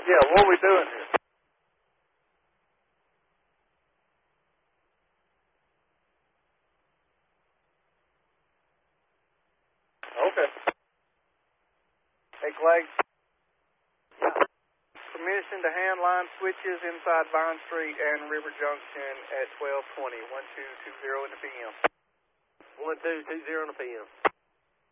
Yeah, what are we doing here? Okay. Hey, Clay. Yeah. Permission to hand line switches inside Vine Street and River Junction at 12:20, 1220 in the p.m. 1220 in the p.m.